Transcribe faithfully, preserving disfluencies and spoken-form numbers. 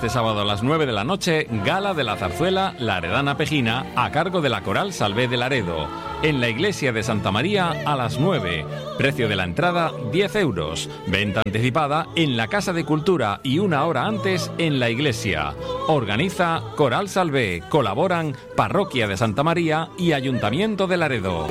Este sábado a las nueve de la noche, Gala de la Zarzuela Laredana Pejina a cargo de la Coral Salvé de Laredo. En la iglesia de Santa María a las nueve. Precio de la entrada diez euros. Venta anticipada en la Casa de Cultura y una hora antes en la iglesia. Organiza Coral Salvé. Colaboran Parroquia de Santa María y Ayuntamiento de Laredo.